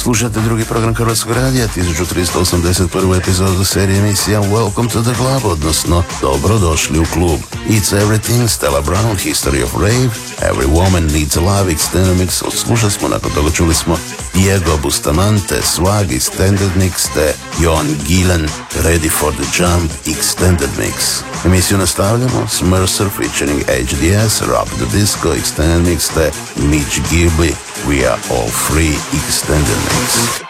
Slušajte drugi program Hrvatskog radija, 1381. epizodu serije emisija Welcome to the Club, odnosno Dobrodošli u klub. It's Everything, Stella Brown, History of Rave, Every Woman Needs a Love, Extended Mix, odslušali smo, nakon toga čuli smo Diego Bustamante, Swag, Extended Mix, te Johan Gillen, Ready for the Jump, Extended Mix. Emisiju nastavljamo s Mercer featuring HDS, Rob the Disco, Extended Mix, te Mitch Gilby, We Are All Free, Extended Mix.